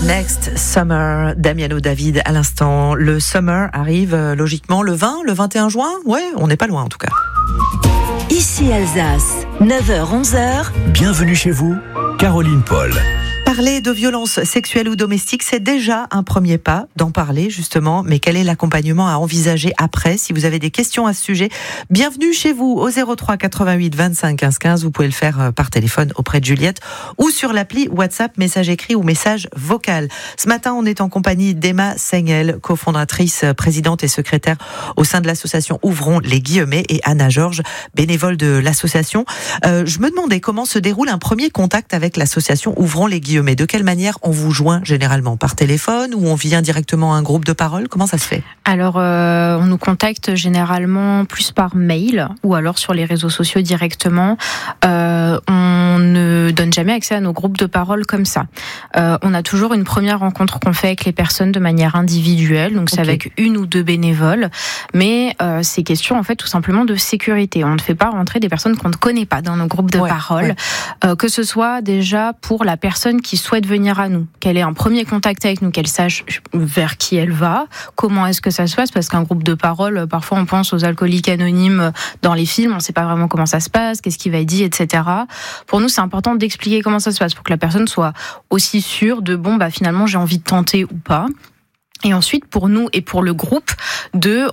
Next Summer, Damiano David à l'instant. Le summer arrive logiquement le 20, le 21 juin. Ouais, on n'est pas loin en tout cas. Ici Alsace, 9h-11h. Bienvenue chez vous, Caroline Paul. Parler de violences sexuelles ou domestiques, c'est déjà un premier pas d'en parler justement, mais quel est l'accompagnement à envisager après? Si vous avez des questions à ce sujet, bienvenue chez vous au 03 88 25 15 15. Vous pouvez le faire par téléphone auprès de Juliette ou sur l'appli WhatsApp, message écrit ou message vocal. Ce matin, on est en compagnie d'Emma Sengel, cofondatrice, présidente et secrétaire au sein de l'association Ouvrons les Guillemets, et Anna Georges, bénévole de l'association. Je me demandais comment se déroule un premier contact avec l'association Ouvrons les Guillemets. De quelle manière on vous joint généralement? Par téléphone ou on vient directement à un groupe de parole? Comment ça se fait? Alors, on nous contacte généralement plus par mail ou alors sur les réseaux sociaux directement. On ne donne jamais accès à nos groupes de parole comme ça. On a toujours une première rencontre qu'on fait avec les personnes de manière individuelle, donc c'est avec une ou deux bénévoles, mais c'est question en fait tout simplement de sécurité. On ne fait pas rentrer des personnes qu'on ne connaît pas dans nos groupes de parole, que ce soit déjà pour la personne qui souhaite venir à nous, qu'elle ait un premier contact avec nous, qu'elle sache vers qui elle va, comment est-ce que ça se passe, parce qu'un groupe de parole, parfois on pense aux alcooliques anonymes dans les films, on ne sait pas vraiment comment ça se passe, qu'est-ce qui va être dit, etc. Pour nous, c'est important d'expliquer comment ça se passe pour que la personne soit aussi sûre de finalement j'ai envie de tenter ou pas. Et ensuite, pour nous et pour le groupe,